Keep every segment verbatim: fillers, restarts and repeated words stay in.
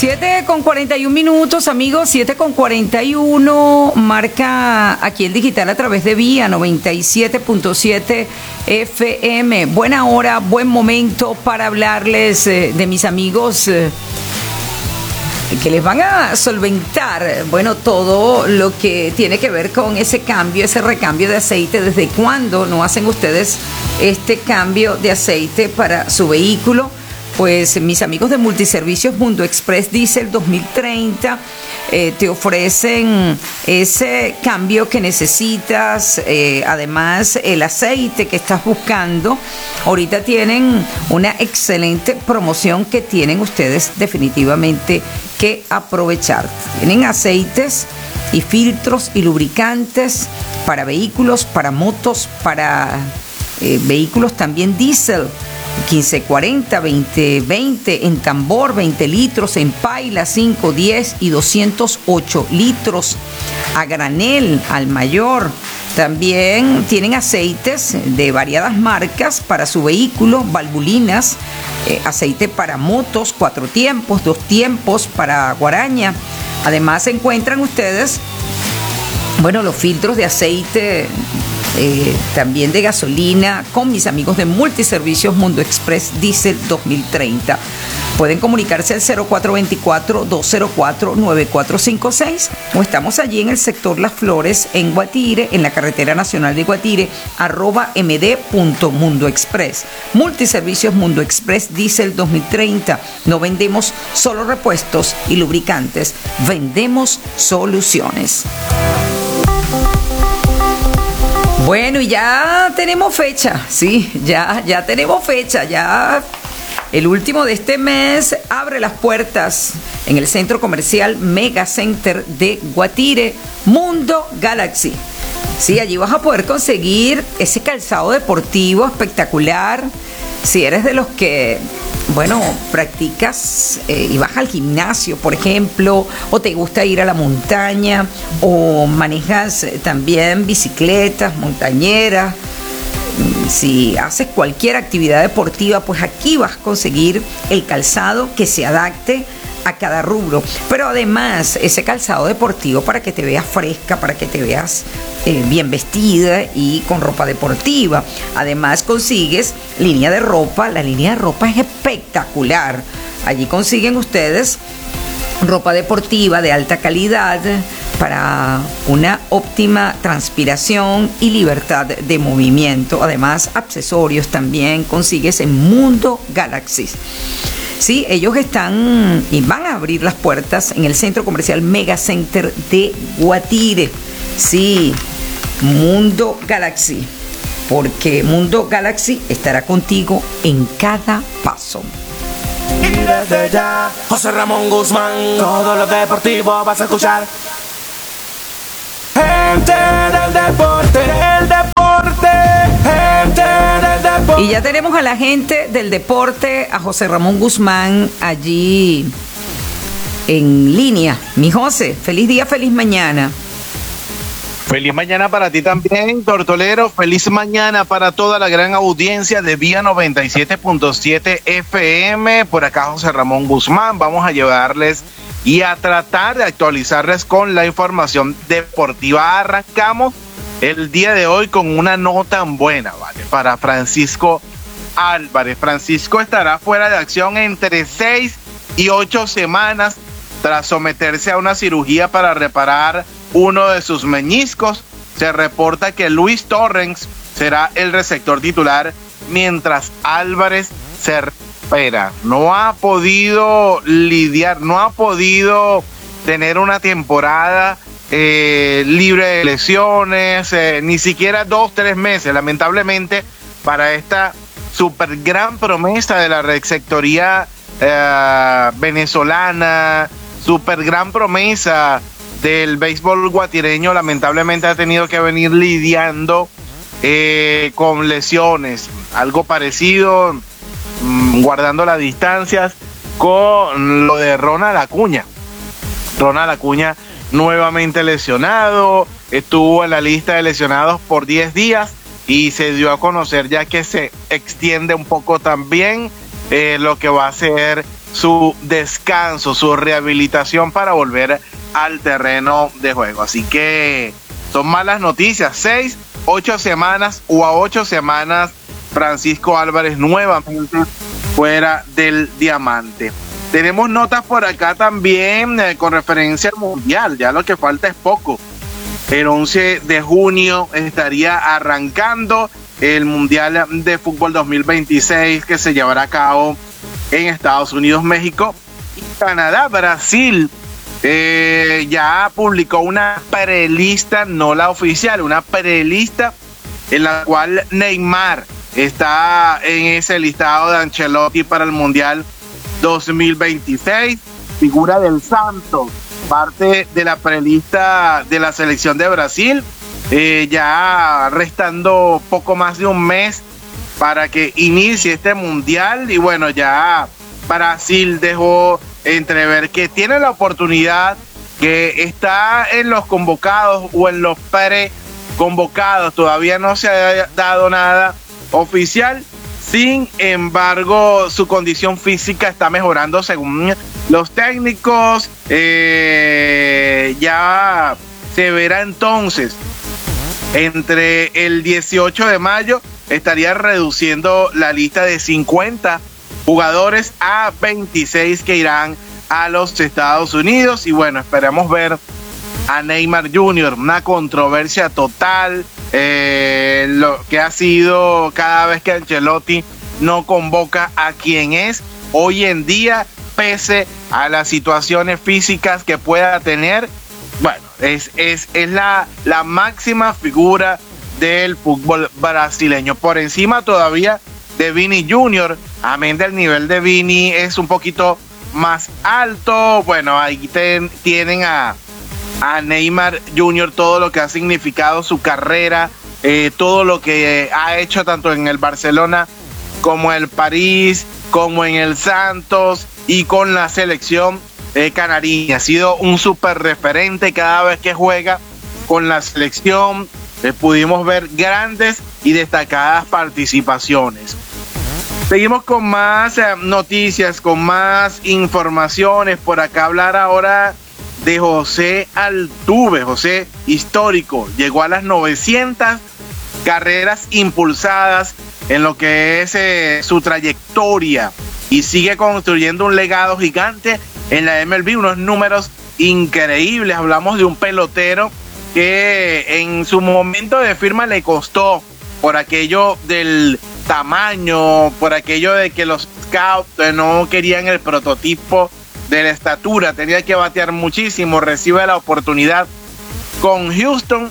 siete con cuarenta y un minutos, amigos, siete con cuarenta y uno, marca aquí el digital a través de Vía noventa y siete punto siete F M. Buena hora, buen momento para hablarles eh, de mis amigos eh, que les van a solventar, bueno, todo lo que tiene que ver con ese cambio, ese recambio de aceite. ¿Desde cuándo no hacen ustedes este cambio de aceite para su vehículo? Pues mis amigos de Multiservicios Mundo Express Diesel dos mil treinta eh, te ofrecen ese cambio que necesitas, eh, además el aceite que estás buscando. Ahorita tienen una excelente promoción que tienen ustedes definitivamente que aprovechar. Tienen aceites y filtros y lubricantes para vehículos, para motos, para eh, vehículos también diésel. quince cuarenta, veinte veinte en tambor, veinte litros, en paila, cinco, diez y doscientos ocho litros, a granel, al mayor. También tienen aceites de variadas marcas para su vehículo, valvulinas, eh, aceite para motos, cuatro tiempos, dos tiempos para guaraña. Además encuentran ustedes, bueno, los filtros de aceite, Eh, también de gasolina, con mis amigos de Multiservicios Mundo Express Diesel dos mil treinta. Pueden comunicarse al cero cuatro dos cuatro, dos cero cuatro, nueve cuatro cinco seis o estamos allí en el sector Las Flores, en Guatire, en la carretera nacional de Guatire, arroba md.mundoexpress. Multiservicios Mundo Express Diesel dos mil treinta. No vendemos solo repuestos y lubricantes, vendemos soluciones. Bueno, y ya tenemos fecha, sí, ya, ya tenemos fecha, ya el último de este mes abre las puertas en el centro comercial Mega Center de Guatire, Mundo Galaxy. Sí, allí vas a poder conseguir ese calzado deportivo espectacular. Si eres de los que, bueno, practicas eh, y vas al gimnasio, por ejemplo, o te gusta ir a la montaña, o manejas eh, también bicicletas, montañeras, si haces cualquier actividad deportiva, pues aquí vas a conseguir el calzado que se adapte a cada rubro, pero además ese calzado deportivo para que te veas fresca, para que te veas eh, bien vestida y con ropa deportiva. Además consigues línea de ropa, la línea de ropa es espectacular. Allí consiguen ustedes ropa deportiva de alta calidad para una óptima transpiración y libertad de movimiento. Además, accesorios también consigues en Mundo Galaxy. Sí, ellos están y van a abrir las puertas en el centro comercial Mega Center de Guatire. Sí, Mundo Galaxy, porque Mundo Galaxy estará contigo en cada paso. Y desde ya, José Ramón Guzmán, todo lo deportivo vas a escuchar. Gente del deporte, el deporte, gente del deporte. Y ya tenemos a la gente del deporte, a José Ramón Guzmán allí en línea. Mi José, feliz día, feliz mañana. Feliz mañana para ti también, Tortolero. Feliz mañana para toda la gran audiencia de Vía noventa y siete punto siete F M. Por acá José Ramón Guzmán. Vamos a llevarles y a tratar de actualizarles con la información deportiva. Arrancamos el día de hoy con una no tan buena, ¿vale? Para Francisco Álvarez. Francisco estará fuera de acción entre seis y ocho semanas tras someterse a una cirugía para reparar uno de sus meñiscos. Se reporta que Luis Torrens será el receptor titular mientras Álvarez se recupera. No ha podido lidiar, no ha podido tener una temporada eh, libre de lesiones, eh, ni siquiera dos, tres meses, lamentablemente, para esta super gran promesa de la receptoría eh, venezolana, super gran promesa del béisbol guatireño. Lamentablemente ha tenido que venir lidiando eh, con lesiones, algo parecido, mmm, guardando las distancias, con lo de Ronald Acuña. Ronald Acuña nuevamente lesionado, estuvo en la lista de lesionados por diez días y se dio a conocer ya que se extiende un poco también eh, lo que va a ser su descanso, su rehabilitación para volver al terreno de juego. Así que son malas noticias. Seis, ocho semanas o a ocho semanas, Francisco Álvarez nuevamente fuera del diamante. Tenemos notas por acá también eh, con referencia al Mundial. Ya lo que falta es poco. El once de junio estaría arrancando el Mundial de Fútbol dos mil veintiséis que se llevará a cabo en Estados Unidos, México y Canadá. Brasil eh, ya publicó una prelista, no la oficial, una prelista en la cual Neymar está en ese listado de Ancelotti para el Mundial dos mil veintiséis, figura del Santos, parte de la prelista de la selección de Brasil, eh, ya restando poco más de un mes para que inicie este mundial. Y bueno, ya Brasil dejó entrever que tiene la oportunidad, que está en los convocados o en los pre-convocados, todavía no se ha dado nada oficial. Sin embargo, su condición física está mejorando según los técnicos. Eh, ya se verá entonces, entre el dieciocho de mayo estaría reduciendo la lista de cincuenta jugadores a veintiséis que irán a los Estados Unidos. Y bueno, esperamos ver a Neymar junior, una controversia total, eh, lo que ha sido cada vez que Ancelotti no convoca a quien es hoy en día, pese a las situaciones físicas que pueda tener. Bueno, es, es, es la, la máxima figura del fútbol brasileño, por encima todavía de Vini junior, amén del nivel de Vini es un poquito más alto. Bueno, ahí ten, tienen a a Neymar junior, todo lo que ha significado su carrera, eh, todo lo que ha hecho tanto en el Barcelona como en el París, como en el Santos y con la selección eh, canaria. Ha sido un súper referente cada vez que juega con la selección. Eh, pudimos ver grandes y destacadas participaciones. Seguimos con más eh, noticias, con más informaciones. Por acá hablar ahora de José Altuve. José, histórico, llegó a las novecientas carreras impulsadas en lo que es eh, su trayectoria y sigue construyendo un legado gigante en la M L B, unos números increíbles. Hablamos de un pelotero que en su momento de firma le costó, por aquello del tamaño, por aquello de que los scouts no querían el prototipo de la estatura, tenía que batear muchísimo, recibe la oportunidad con Houston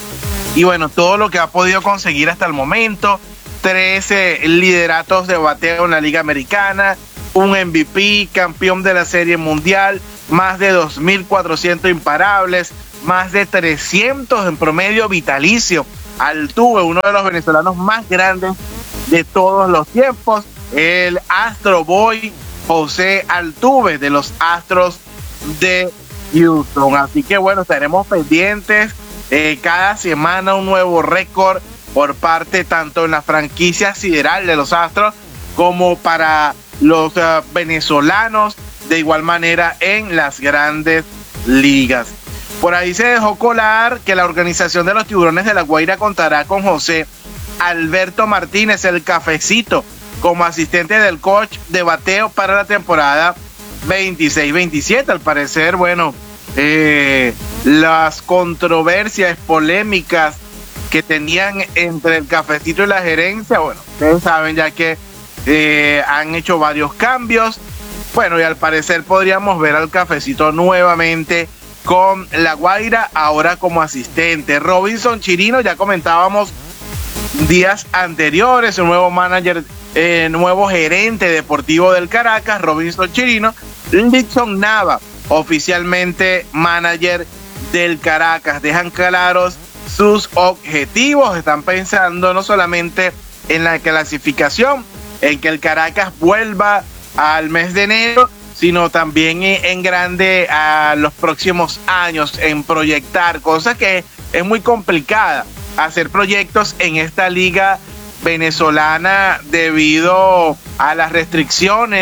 y bueno, todo lo que ha podido conseguir hasta el momento, trece lideratos de bateo en la Liga Americana, un M V P, campeón de la Serie Mundial, más de dos mil cuatrocientos imparables, más de trescientos en promedio vitalicio. Altuve, uno de los venezolanos más grandes de todos los tiempos, el Astro Boy José Altuve de los Astros de Houston. Así que bueno, estaremos pendientes, eh, cada semana un nuevo récord por parte tanto en la franquicia sideral de los Astros como para los uh, venezolanos, de igual manera en las grandes ligas. Por ahí se dejó colar que la organización de los Tiburones de La Guaira contará con José Alberto Martínez, el Cafecito, como asistente del coach de bateo para la temporada veintiséis veintisiete. Al parecer, bueno, eh, las controversias, polémicas que tenían entre el Cafecito y la gerencia, bueno, ustedes saben ya que eh, han hecho varios cambios. Bueno, y al parecer podríamos ver al Cafecito nuevamente con La Guaira, ahora como asistente. Robinson Chirino, ya comentábamos días anteriores, un nuevo manager, eh, nuevo gerente deportivo del Caracas, Robinson Chirino. Dixon Nava, oficialmente manager del Caracas. Dejan claros sus objetivos, están pensando no solamente en la clasificación, en que el Caracas vuelva al mes de enero, sino también en grande a los próximos años, en proyectar, cosa que es muy complicada, hacer proyectos en esta liga venezolana debido a las restricciones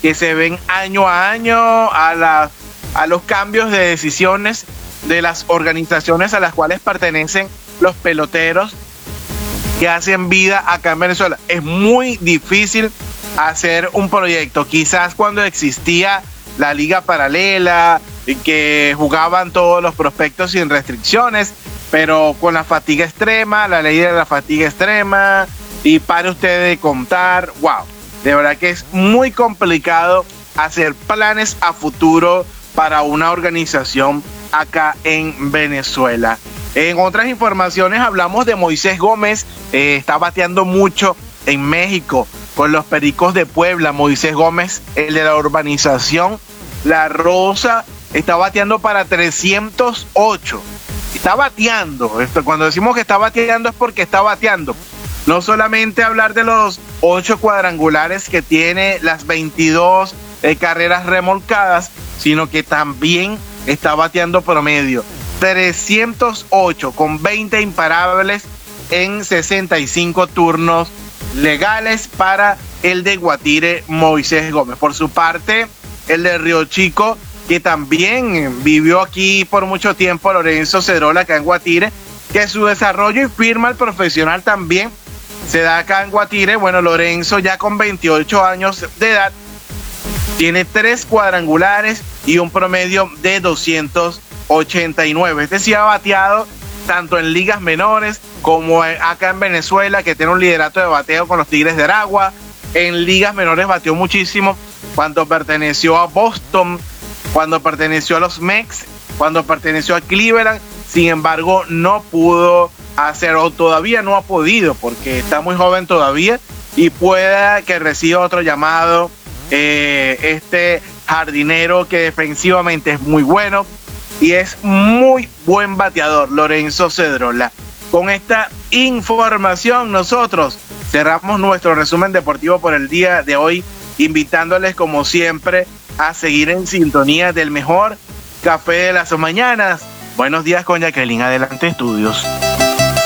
que se ven año a año, a, la, a los cambios de decisiones de las organizaciones a las cuales pertenecen los peloteros que hacen vida acá en Venezuela. Es muy difícil hacer un proyecto. Quizás cuando existía la liga paralela, que jugaban todos los prospectos sin restricciones, pero con la fatiga extrema, la ley de la fatiga extrema, y pare usted de contar, wow, de verdad que es muy complicado hacer planes a futuro para una organización acá en Venezuela. En otras informaciones hablamos de Moisés Gómez, eh, está bateando mucho en México con los Pericos de Puebla. Moisés Gómez, el de la urbanización La Rosa, está bateando para trescientos ocho. Está bateando. Esto, cuando decimos que está bateando es porque está bateando. No solamente hablar de los ocho cuadrangulares que tiene, las veintidós eh, carreras remolcadas, sino que también está bateando promedio. trescientos ocho con veinte imparables en sesenta y cinco turnos legales para el de Guatire, Moisés Gómez. Por su parte, el de Río Chico, que también vivió aquí por mucho tiempo, Lorenzo Cedrola, acá en Guatire, que su desarrollo y firma al profesional también se da acá en Guatire. Bueno, Lorenzo ya con veintiocho años de edad tiene tres cuadrangulares y un promedio de doscientos ochenta y nueve. Este sí ha bateado tanto en ligas menores como acá en Venezuela, que tiene un liderato de bateo con los Tigres de Aragua. En ligas menores bateó muchísimo cuando perteneció a Boston, cuando perteneció a los Mex, cuando perteneció a Cleveland. Sin embargo, no pudo hacer, o todavía no ha podido, porque está muy joven todavía, y pueda que reciba otro llamado. Eh, este jardinero que defensivamente es muy bueno y es muy buen bateador, Lorenzo Cedrola. Con esta información nosotros cerramos nuestro resumen deportivo por el día de hoy, invitándoles como siempre a seguir en sintonía del mejor café de las mañanas. Buenos días con Jacqueline, adelante estudios.